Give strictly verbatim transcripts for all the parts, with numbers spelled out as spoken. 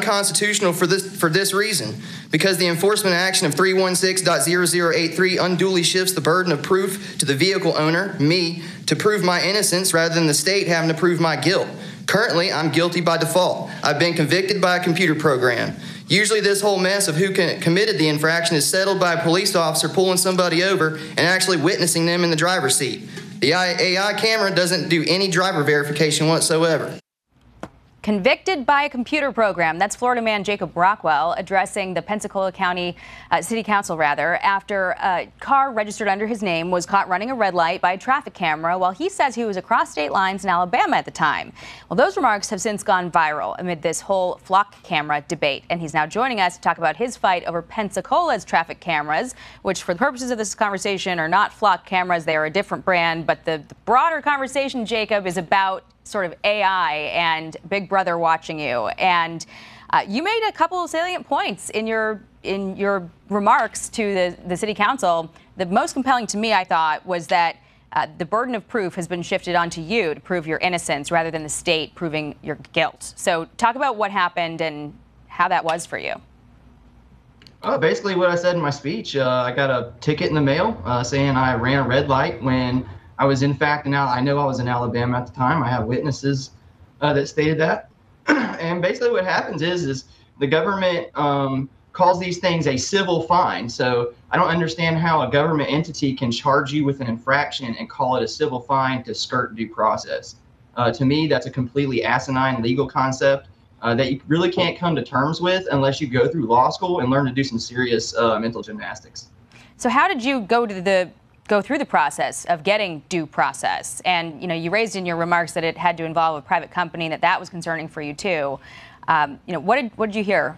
unconstitutional for this for this reason, because the enforcement action of three one six point zero zero eight three unduly shifts the burden of proof to the vehicle owner, me, to prove my innocence rather than the state having to prove my guilt. Currently, I'm guilty by default. I've been convicted by a computer program. Usually this whole mess of who can, committed the infraction is settled by a police officer pulling somebody over and actually witnessing them in the driver's seat. The A I camera doesn't do any driver verification whatsoever. Convicted by a computer program. That's Florida man Jacob Rockwell addressing the Pensacola County uh, City Council, rather, after a car registered under his name was caught running a red light by a traffic camera while he says he was across state lines in Alabama at the time. Well, those remarks have since gone viral amid this whole flock camera debate, and he's now joining us to talk about his fight over Pensacola's traffic cameras, which for the purposes of this conversation are not flock cameras. They are a different brand, but the, the broader conversation, Jacob, is about sort of A I and Big Brother watching you. And uh, you made a couple of salient points in your in your remarks to the, the city council. The most compelling to me, I thought, was that uh, the burden of proof has been shifted onto you to prove your innocence rather than the state proving your guilt. So talk about what happened and how that was for you. Oh, basically what I said in my speech. Uh, I got a ticket in the mail uh, saying I ran a red light when I was in fact in Al- I know I was in Alabama at the time. I have witnesses uh, that stated that. And basically what happens is, is the government um, calls these things a civil fine. So I don't understand how a government entity can charge you with an infraction and call it a civil fine to skirt due process. Uh, to me, that's a completely asinine legal concept uh, that you really can't come to terms with unless you go through law school and learn to do some serious uh, mental gymnastics. So how did you go to the go through the process of getting due process? And, you know, you raised in your remarks that it had to involve a private company, and that that was concerning for you too. Um, you know, what did what did you hear?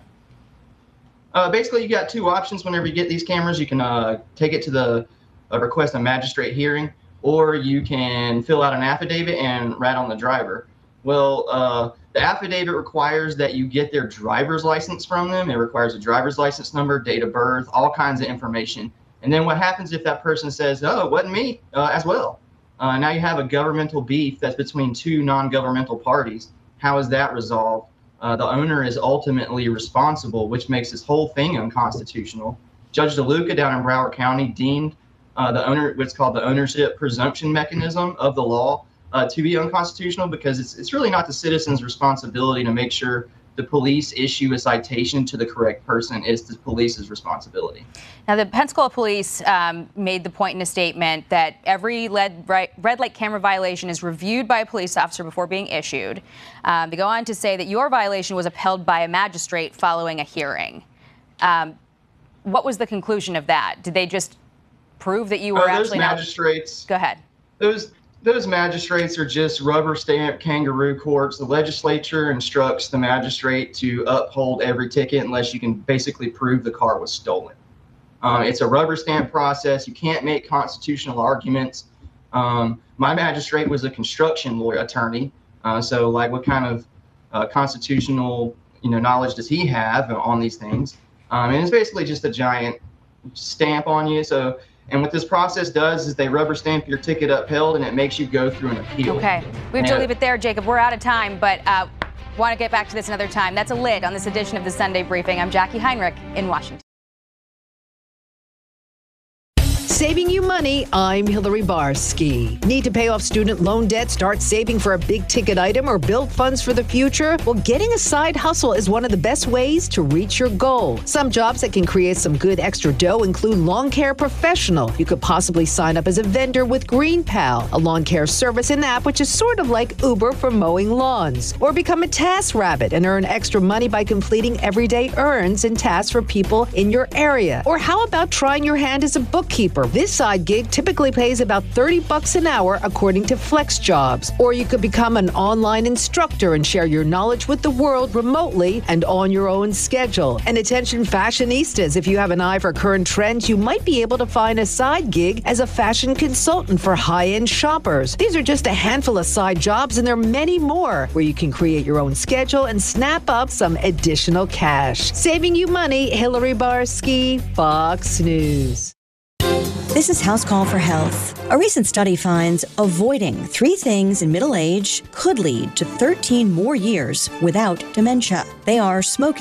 Uh, basically, you got two options whenever you get these cameras. You can uh, take it to the uh, request a magistrate hearing, or you can fill out an affidavit and rat on the driver. Well, uh, the affidavit requires that you get their driver's license from them. It requires a driver's license number, date of birth, all kinds of information. And then what happens if that person says, oh, it wasn't me uh, as well? Uh, now you have a governmental beef that's between two non-governmental parties. How is that resolved? Uh, the owner is ultimately responsible, which makes this whole thing unconstitutional. Judge DeLuca down in Broward County deemed uh, the owner, what's called the ownership presumption mechanism of the law uh, to be unconstitutional, because it's, it's really not the citizen's responsibility to make sure the police issue a citation to the correct person. It's the police's responsibility. Now, the Pensacola police um, made the point in a statement that every red, red light camera violation is reviewed by a police officer before being issued. Um, they go on to say that your violation was upheld by a magistrate following a hearing. Um, what was the conclusion of that? Did they just prove that you were uh, actually those magistrates? Not... Go ahead. Those. Those magistrates are just rubber stamp kangaroo courts. The legislature instructs the magistrate to uphold every ticket unless you can basically prove the car was stolen. Um, it's a rubber stamp process. You can't make constitutional arguments. Um, my magistrate was a construction lawyer attorney. Uh, so like what kind of uh, constitutional you know, knowledge does he have on these things? Um, and it's basically just a giant stamp on you. So. And what this process does is they rubber stamp your ticket upheld, and it makes you go through an appeal. Okay. We have and to leave it there, Jacob. We're out of time, but uh, want to get back to this another time. That's a lid on this edition of the Sunday Briefing. I'm Jackie Heinrich in Washington. Saving you money, I'm Hillary Barsky. Need to pay off student loan debt, start saving for a big ticket item, or build funds for the future? Well, getting a side hustle is one of the best ways to reach your goal. Some jobs that can create some good extra dough include lawn care professional. You could possibly sign up as a vendor with GreenPal, a lawn care service and app which is sort of like Uber for mowing lawns. Or become a task rabbit and earn extra money by completing everyday errands and tasks for people in your area. Or how about trying your hand as a bookkeeper? This side gig typically pays about thirty bucks an hour according to FlexJobs. Or you could become an online instructor and share your knowledge with the world remotely and on your own schedule. And attention fashionistas, if you have an eye for current trends, you might be able to find a side gig as a fashion consultant for high-end shoppers. These are just a handful of side jobs, and there are many more where you can create your own schedule and snap up some additional cash. Saving you money, Hillary Barsky, Fox News. This is House Call for Health. A recent study finds avoiding three things in middle age could lead to thirteen more years without dementia. They are smoking.